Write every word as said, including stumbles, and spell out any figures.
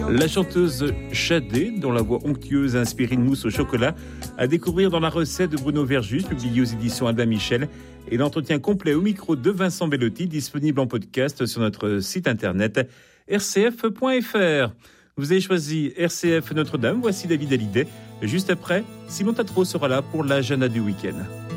La chanteuse Shadé, dont la voix onctueuse a inspiré une mousse au chocolat, à découvrir dans la recette de Bruno Verjus, publiée aux éditions Albin Michel, et l'entretien complet au micro de Vincent Bellotti, disponible en podcast sur notre site internet r c f point f r. Vous avez choisi R C F Notre-Dame, voici David Hallyday. Juste après, Simon Tatro sera là pour l'agenda du week-end.